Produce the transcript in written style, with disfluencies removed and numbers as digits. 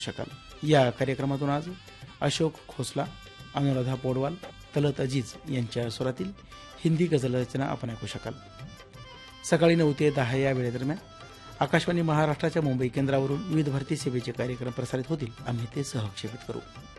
शकाल। या कार्यक्रमातून आज अशोक खोसला, अनुराधा पोडवाल, तलत अजीज यांच्या स्वरातील हिंदी गझल रचना आपण ऐकू शकाल। सकाळी 9 ते 10 या वेळेदरम्यान आकाशवाणी महाराष्ट्राच्या मुंबई केंद्रावरून विविध भारती सेवेचे कार्यक्रम प्रसारित होतील, आम्ही ते सहक्षेपित करू।